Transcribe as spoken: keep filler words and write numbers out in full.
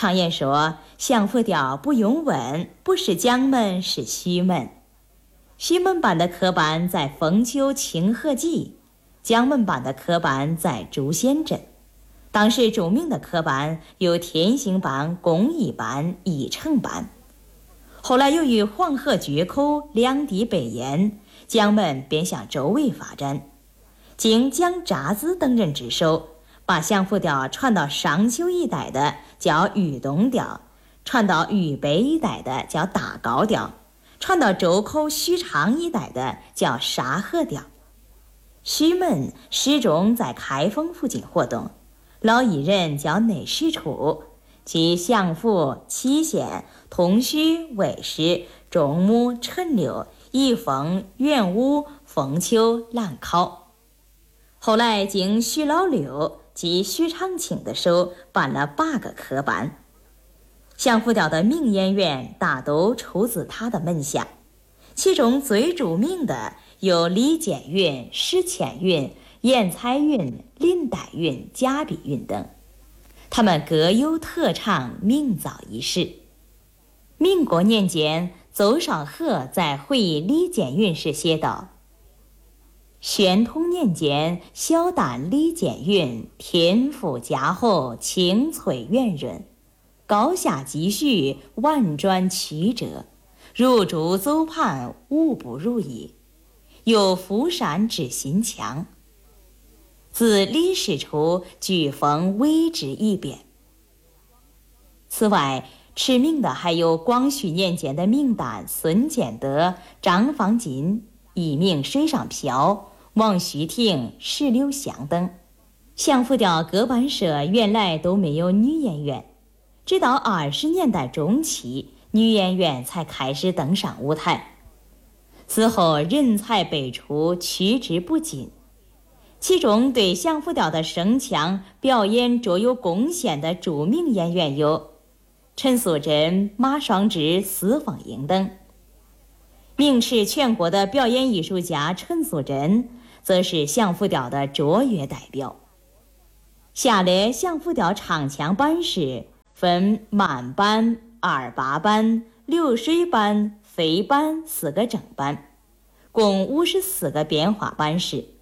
常言说，相府调不用问，不是江门是须门。须门版的科班在冯丘清河记，江门版的科班在竹仙镇。当时著名的科班有天行班、工艺班、义成班。后来由于黄河决口，两地北淹，江门便向周围发展。经蒋札子等人之手，把相府调传到商丘一带的叫豫东调，传到豫北一带的叫大高调，传到周口许昌一带的叫沙河调。须门始终在开封附近活动，老艺人叫内史处，其相府、祁县、同须、尉氏、仲母、陈留、宜丰、元武、凤丘、兰考。后来经徐老六及徐长卿的手办了八个科班。相府调的名演员大都出自他的门下，其中最著名的有李建云、史倩云、严彩云、林黛云、贾碧云等，他们各有特长，名噪一时。民国年间，邹少和在回忆李建云时写道：宣统年间，小旦李建云天赋佳厚，清脆圆润，高下积蓄，婉转曲折，入诸走盘，无不如意，有夫善之心强。自李氏初，俱封为之一变。此外，驰名的还有光绪年间的名旦孙建德、张方进，艺名水上漂、王须亭、石榴香等。相府调各班社原来都没有女演员，直到二十年代中期，女演员才开始登上舞台。此后人才辈出，趋之不尽。其中对相府调的声腔表演卓有贡献的著名演员有陈素贞、马双之、司凤英等。名驰全国的表演艺术家陈素贞则是相府调的卓越代表。下列相府调唱腔班式分慢班、二八班、流水班、飞班四个正班，共五十四个变化班式。